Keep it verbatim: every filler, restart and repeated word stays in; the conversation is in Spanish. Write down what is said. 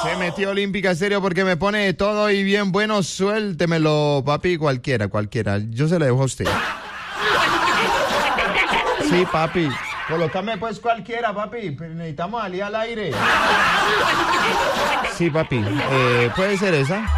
Se metió Olímpica Estéreo porque me pone de todo y bien bueno, suéltemelo, papi, cualquiera, cualquiera. Yo se lo dejo a usted. Sí, papi. Colócame pues cualquiera, papi. Pero necesitamos salir al aire. Sí, papi. Eh, ¿Puede ser esa?